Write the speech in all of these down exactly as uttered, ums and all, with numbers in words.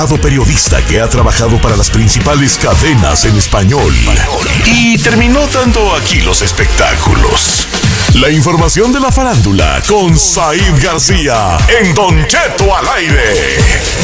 Periodista que ha trabajado para las principales cadenas en español y terminó dando aquí los espectáculos. La información de la farándula con Said García en Don Cheto al aire.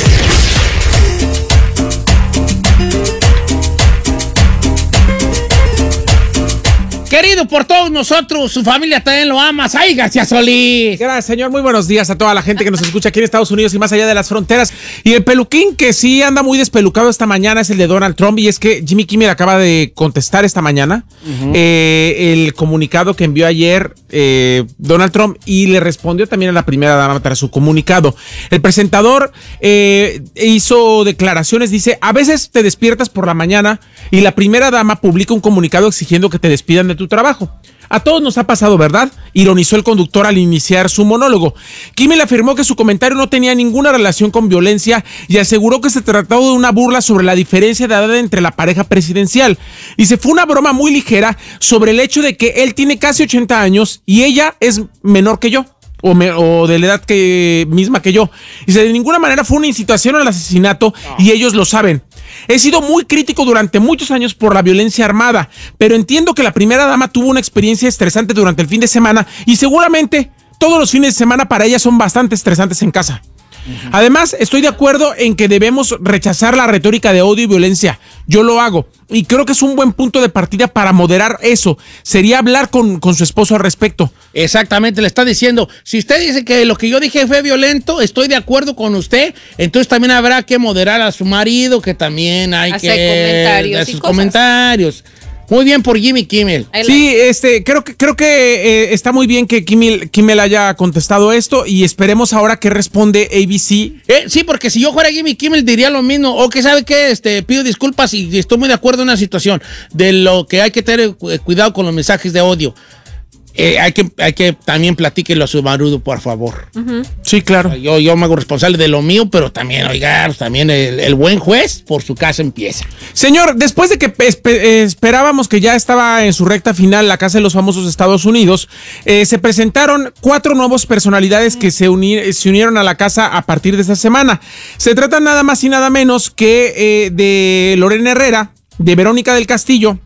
Querido por todos nosotros, su familia también lo ama. ¡Ay, García Solís! Gracias, señor. Muy buenos días a toda la gente que nos escucha aquí en Estados Unidos y más allá de las fronteras. Y el peluquín que sí anda muy despelucado esta mañana es el de Donald Trump. Y es que Jimmy Kimmel acaba de contestar esta mañana uh-huh. eh, el comunicado que envió ayer eh, Donald Trump y le respondió también a la primera dama tras su comunicado. El presentador eh, hizo declaraciones, dice, a veces te despiertas por la mañana y la primera dama publica un comunicado exigiendo que te despidan de tu trabajo. A todos nos ha pasado, ¿verdad? Ironizó el conductor al iniciar su monólogo. Kimmel afirmó que su comentario no tenía ninguna relación con violencia y aseguró que se trató de una burla sobre la diferencia de edad entre la pareja presidencial. Dice, fue una broma muy ligera sobre el hecho de que él tiene casi ochenta años y ella es menor que yo. O, me, o de la edad que, misma que yo. Dice, de ninguna manera fue una incitación al asesinato y ellos lo saben. He sido muy crítico durante muchos años por la violencia armada, pero entiendo que la primera dama tuvo una experiencia estresante durante el fin de semana y seguramente todos los fines de semana para ella son bastante estresantes en casa. Uh-huh. Además, estoy de acuerdo en que debemos rechazar la retórica de odio y violencia. Yo lo hago y creo que es un buen punto de partida para moderar eso. Sería hablar con, con su esposo al respecto. Exactamente, le está diciendo, si usted dice que lo que yo dije fue violento, estoy de acuerdo con usted, entonces también habrá que moderar a su marido, que también hay hacer que... comentarios hacer y comentarios. Muy bien por Jimmy Kimmel. Sí, este, creo que creo que eh, está muy bien que Kimmel, Kimmel haya contestado esto y esperemos ahora que responde A B C. Eh, sí, porque si yo fuera Jimmy Kimmel diría lo mismo. O que sabe que este, pido disculpas y estoy muy de acuerdo en una situación de lo que hay que tener cuidado con los mensajes de odio. Eh, hay que hay que también platíquelo a su marido, por favor. Uh-huh. Sí, claro. Yo, yo me hago responsable de lo mío, pero también, oiga, también el, el buen juez por su casa empieza. Señor, después de que esp- esperábamos que ya estaba en su recta final la Casa de los Famosos de Estados Unidos, eh, se presentaron cuatro nuevas personalidades que se, uni- se unieron a la casa a partir de esta semana. Se trata nada más y nada menos que eh, de Lorena Herrera, de Verónica del Castillo,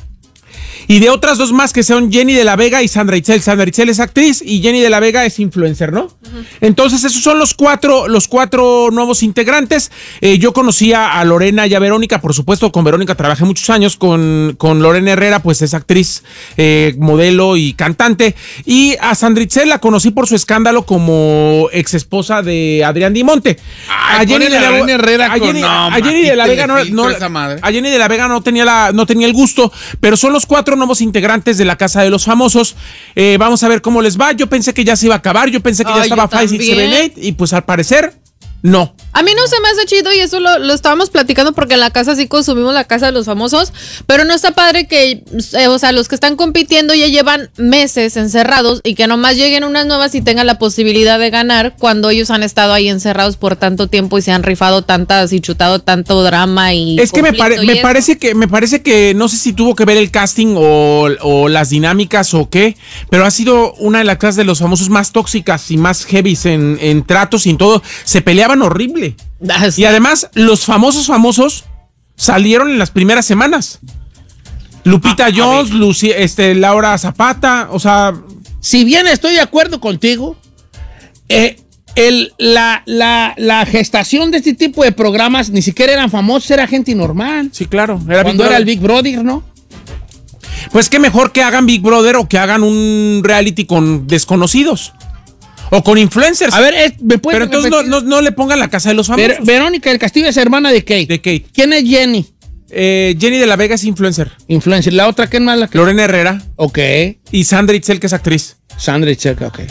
y de otras dos más que son Jenny de la Vega y Sandra Itzel. Sandra Itzel es actriz y Jenny de la Vega es influencer, ¿no? Uh-huh. Entonces esos son los cuatro, los cuatro nuevos integrantes. Eh, yo conocía a Lorena y a Verónica, por supuesto, con Verónica trabajé muchos años, con, con Lorena Herrera, pues es actriz, eh, modelo y cantante. Y a Sandra Itzel la conocí por su escándalo como ex esposa de Adrián Dimonte. Ay, a Jenny de la, la Herrera a Jenny, con, no, a Jenny de la Vega no, no a Jenny de la Vega no tenía la, no tenía el gusto, pero son los cuatro nuevos integrantes de la Casa de los Famosos. Eh, vamos a ver cómo les va. Yo pensé que ya se iba a acabar, yo pensé que Ay, ya estaba Five, Six, Seven, Eight y pues al parecer no. A mí no se me hace chido y eso lo, lo estábamos platicando porque en la casa sí consumimos la Casa de los Famosos, pero no está padre que, eh, o sea, los que están compitiendo ya llevan meses encerrados y que nomás lleguen unas nuevas y tengan la posibilidad de ganar cuando ellos han estado ahí encerrados por tanto tiempo y se han rifado tantas y chutado tanto drama y es que me, pare, me parece que me parece que no sé si tuvo que ver el casting o, o las dinámicas o qué, pero ha sido una de las casas de los famosos más tóxicas y más heavies en, en tratos y en todo. Se peleaban horrible. Y además, los famosos famosos salieron en las primeras semanas. Lupita ah, Jones, Lucy, este, Laura Zapata, o sea... Si bien estoy de acuerdo contigo, eh, el, la, la, la gestación de este tipo de programas ni siquiera eran famosos, era gente normal. Sí, claro. Era Cuando era el Big Brother, ¿no? Pues qué mejor que hagan Big Brother o que hagan un reality con desconocidos. O con influencers. A ver, eh, ¿me puedes Pero entonces no, no, no le pongan la Casa de los Famosos. Ver, Verónica del Castillo es hermana de Kate. De Kate. ¿Quién es Jenny? Eh, Jenny de la Vega es influencer. Influencer. ¿La otra quién más? La que... Lorena Herrera. Ok. Y Sandra Itzel, que es actriz. Sandra Itzel, ok.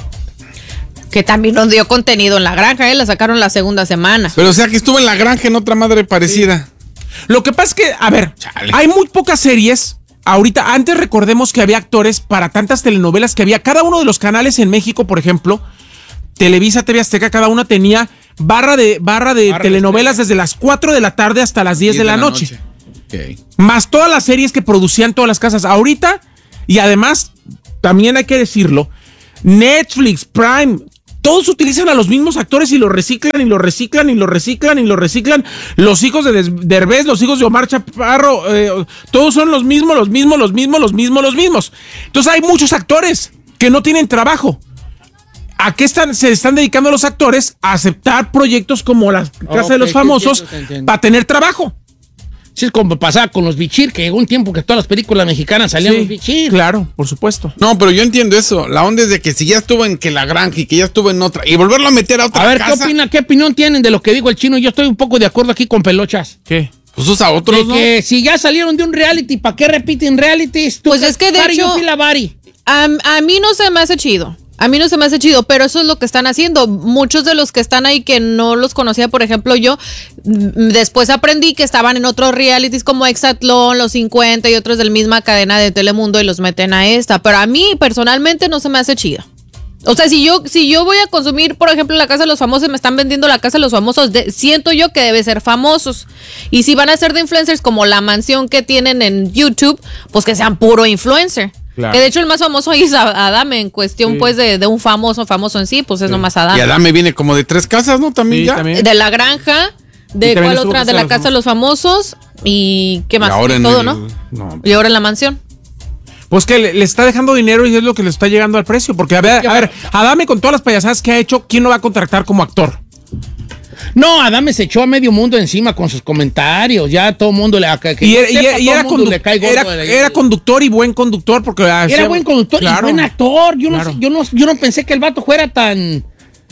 Que también nos dio contenido en La Granja, ¿eh? La sacaron la segunda semana. Pero o sea que estuvo en La Granja en otra madre parecida. Sí. Lo que pasa es que, a ver, Chale. hay muy pocas series. Ahorita, antes recordemos que había actores para tantas telenovelas que había. Cada uno de los canales en México, por ejemplo... Televisa, T V Azteca, cada una tenía barra de barra de barra telenovelas de desde las cuatro de la tarde hasta las diez de la, de la noche. noche. Okay. Más todas las series que producían todas las casas. Ahorita, y además, también hay que decirlo, Netflix, Prime, todos utilizan a los mismos actores y los reciclan y los reciclan y los reciclan y los reciclan. Los hijos de Derbez, los hijos de Omar Chaparro, eh, todos son los mismos, los mismos, los mismos, los mismos, los mismos. Entonces hay muchos actores que no tienen trabajo. ¿A qué están, se están dedicando los actores? A aceptar proyectos como la Casa okay, de los Famosos para tener trabajo. Sí, es como pasaba con los Bichir, que llegó un tiempo que todas las películas mexicanas salían sí, los Bichir. Claro, por supuesto. No, pero yo entiendo eso. La onda es de que si ya estuvo en que la granja y que ya estuvo en otra, y volverlo a meter a otra casa. A ver, casa. ¿qué opina, qué opinión tienen de lo que dijo el chino? Yo estoy un poco de acuerdo aquí con Pelochas. ¿Qué? Pues usa otros, de ¿no? Que si ya salieron de un reality, ¿para qué repiten realities? Pues es que de Bari, hecho, a, a mí no se me hace chido. A mí no se me hace chido, pero eso es lo que están haciendo. Muchos de los que están ahí que no los conocía, por ejemplo, yo, después aprendí que estaban en otros realities como Exatlón, Los cincuenta y otros de la misma cadena de Telemundo y los meten a esta. Pero a mí, personalmente, no se me hace chido. O sea, si yo, si yo voy a consumir, por ejemplo, la Casa de los Famosos, me están vendiendo la Casa de los Famosos, de, siento yo que debe ser famosos. Y si van a ser de influencers como La Mansión que tienen en YouTube, pues que sean puro influencer. Claro. Que de hecho el más famoso ahí es Adame, en cuestión sí. pues de, de un famoso, famoso en sí, pues es sí. nomás Adame. Y Adame viene como de tres casas, ¿no? También sí, ya. También. De La Granja, de cuál otra, de La Casa de los Famosos y qué más, y ahora y todo, el, ¿no? no? Y ahora en La Mansión. Pues que le, le está dejando dinero y es lo que le está llegando al precio, porque a ver, a ver, Adame con todas las payasadas que ha hecho, ¿quién lo va a contratar como actor? No, Adame se echó a medio mundo encima con sus comentarios. Ya todo el mundo le, que, y era, sepa, y era, condu- le cae era, de la, era conductor y buen conductor porque era hacía, buen conductor claro, y buen actor. Yo, claro. no, yo no yo no pensé que el vato fuera tan,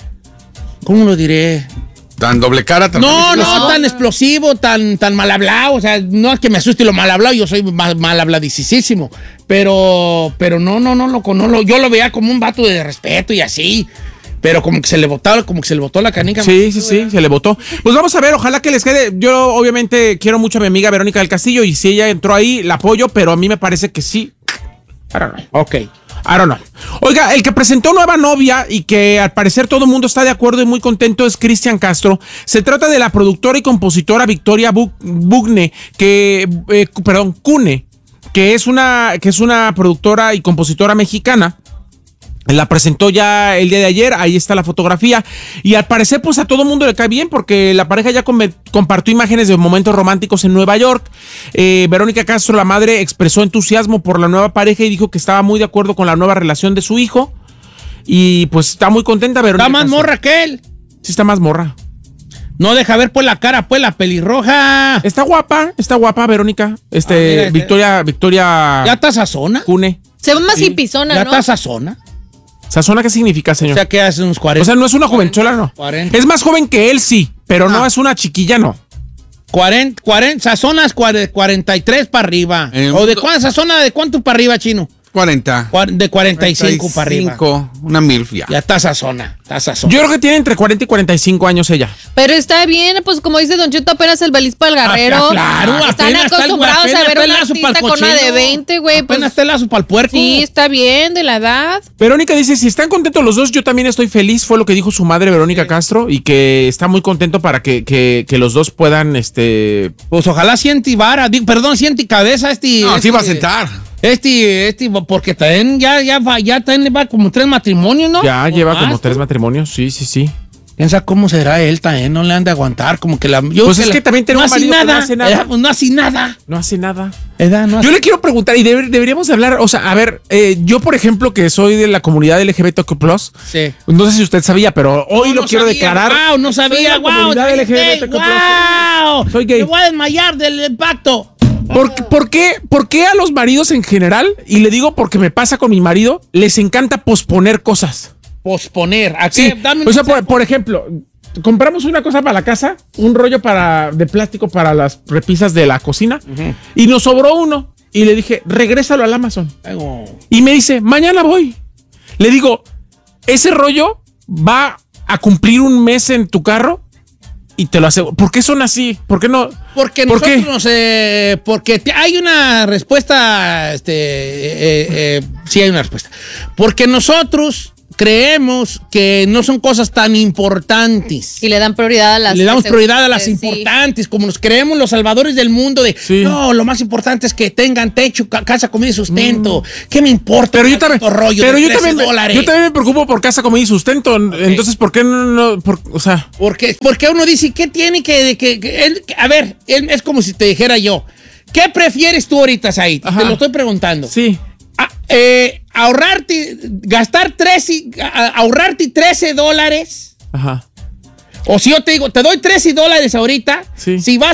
¿cómo lo diré? Tan doble cara, tan No, no, no, tan explosivo, tan, tan mal hablado. O sea, no es que me asuste lo mal hablado, yo soy mal, mal habladicísimo. Pero, pero no, no, no, loco, no, lo, yo lo veía como un vato de respeto y así. Pero como que se le botó, como que se le botó la canica. Sí, sí, sí, se le botó. Pues vamos a ver, ojalá que les quede. Yo obviamente quiero mucho a mi amiga Verónica del Castillo y si ella entró ahí, la apoyo, pero a mí me parece que sí. I don't know. Ok, I don't know. Oiga, el que presentó nueva novia y que al parecer todo el mundo está de acuerdo y muy contento es Cristian Castro. Se trata de la productora y compositora Victoria Bugne, que, eh, perdón, Cune, que es una, que es una productora y compositora mexicana. La presentó ya el día de ayer, ahí está la fotografía y al parecer pues a todo mundo le cae bien porque la pareja ya com- compartió imágenes de momentos románticos en Nueva York. Eh, Verónica Castro, la madre, expresó entusiasmo por la nueva pareja y dijo que estaba muy de acuerdo con la nueva relación de su hijo y pues está muy contenta Verónica Está más Castro. morra que él. Sí está más morra. No deja ver pues la cara, pues la pelirroja. Está guapa, está guapa Verónica. Este, ah, mira, Victoria, Victoria. ¿Ya está sazona? Cune. Se ve más sí. hipizona, ¿no? ¿Ya está sazona? ¿Sazona qué significa, señor? O sea, que hace unos cuarenta. O sea, no es una jovenchola, no. cuarenta. Es más joven que él, sí, pero ah. no es una chiquilla, no. cuarenta, cuarenta, sazonas cuarenta y tres para arriba. Eh, ¿O de cuánto, sazona de cuánto para arriba, chino? cuarenta. De cuarenta y cinco para arriba. Una milf ya. Ya está sazona, está sazona. Yo creo que tiene entre cuarenta y cuarenta y cinco años ella. Pero está bien, pues como dice Don Cheto, apenas el Belispa el Guerrero. Ah, claro, están acostumbrados está el, a ver una artista con una de veinte, güey. Apenas pues, está el lazo para el puerco. Sí, está bien, de la edad. Verónica dice, si están contentos los dos, yo también estoy feliz. Fue lo que dijo su madre, Verónica sí. Castro, y que está muy contento para que, que, que los dos puedan, este... Pues ojalá siente vara, perdón, siente cabeza este... No, este, sí va a sentar. Este, este, porque también ya, ya va, ya también va como tres matrimonios, ¿no? Ya lleva más, como ¿no? tres matrimonios, sí, sí, sí. Piensa cómo será él también, no le han de aguantar, como que la... Yo pues es que, que la, también tiene no un marido nada, que no hace nada. Edad, pues no hace nada. No hace nada. Edad, no hace yo le quiero preguntar, y deb- deberíamos hablar, o sea, a ver, eh, yo por ejemplo que soy de la comunidad L G B T Q plus, sí. no sé si usted sabía, pero hoy no, no lo quiero sabía, declarar. Wow, no sabía, wow. L G B T Q plus. Wow. Soy gay. Me voy a desmayar del impacto. ¿Por, ¿por, qué, ¿Por qué a los maridos en general, y le digo porque me pasa con mi marido, les encanta posponer cosas? Posponer. ¿A qué? Sí. Dame o sea, por, por ejemplo, compramos una cosa para la casa, un rollo para, de plástico para las repisas de la cocina, uh-huh. y nos sobró uno. Y le dije, regrésalo al Amazon. Oh. Y me dice, mañana voy. Le digo, ese rollo va a cumplir un mes en tu carro. Y te lo aseguro. ¿Por qué son así? ¿Por qué no? Porque ¿Por nosotros nos, eh, porque te, hay una respuesta, este, eh, eh, sí hay una respuesta. Porque nosotros creemos que no son cosas tan importantes. Y le dan prioridad a las Le damos que prioridad a las sí. importantes, como nos creemos los salvadores del mundo de, Sí. no, lo más importante es que tengan techo, ca- casa, comida y sustento. Mm. ¿Qué me importa? Pero yo también, rollo pero de yo trece también, me, dólares? yo también me preocupo por casa, comida y sustento. Entonces, ¿por qué no? no por, o sea, Porque, porque uno dice, ¿qué tiene que...? que, que él- que- a ver, él- es como si te dijera yo, ¿qué prefieres tú ahorita, Said? Ajá. Te lo estoy preguntando. sí. Ah, eh, ahorrarte, gastar trece, a- ahorrarte trece dólares. Ajá. O si yo te digo, te doy trece dólares ahorita, Sí. si vas